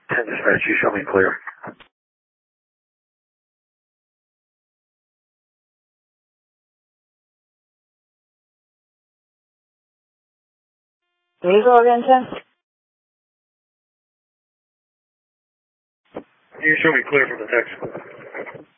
10 dispatch, you show me clear. Can you go again, 10? You show me clear from the text.